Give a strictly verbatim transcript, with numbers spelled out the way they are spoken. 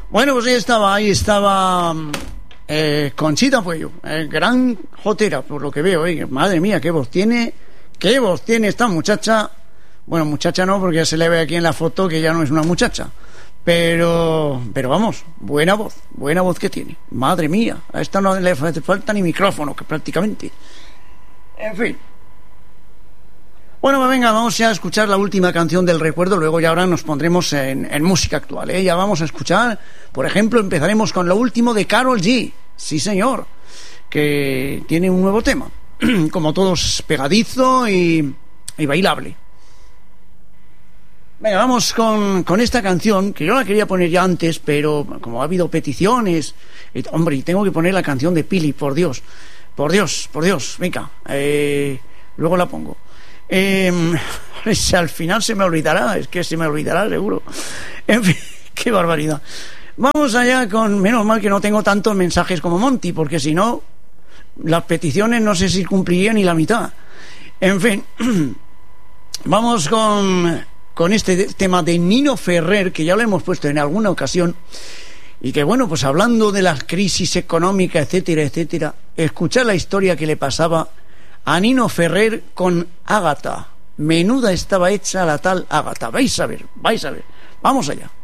Bueno, pues ahí estaba, ahí estaba eh, Conchita Puello, eh, gran jotera, por lo que veo, eh. Madre mía, qué voz tiene, qué voz tiene esta muchacha. Bueno, muchacha no, porque ya se le ve aquí en la foto que ya no es una muchacha. Pero, pero vamos, buena voz, buena voz que tiene. Madre mía, a esta no le falta ni micrófono, que prácticamente. En fin. Bueno, venga, vamos ya a escuchar la última canción del recuerdo, luego ya ahora nos pondremos en, en música actual, ¿eh? Ya vamos a escuchar, por ejemplo, empezaremos con lo último de Karol G, sí señor, que tiene un nuevo tema, como todos pegadizo y, y bailable. Venga, vamos con, con esta canción, que yo la quería poner ya antes, pero como ha habido peticiones, y, hombre, y tengo que poner la canción de Pili, por Dios, por Dios, por Dios, venga, eh, luego la pongo. Eh, si al final se me olvidará, es que se me olvidará seguro. En fin, qué barbaridad. Vamos allá con, menos mal que no tengo tantos mensajes como Monty, porque si no, las peticiones no sé si cumplirían ni la mitad. En fin, vamos con, con este tema de Nino Ferrer, que ya lo hemos puesto en alguna ocasión, y que bueno, pues hablando de la crisis económica, etcétera, etcétera, escuchar la historia que le pasaba a Nino Ferrer con Ágata. Menuda estaba hecha la tal Ágata. Vais a ver, vais a ver. Vamos allá.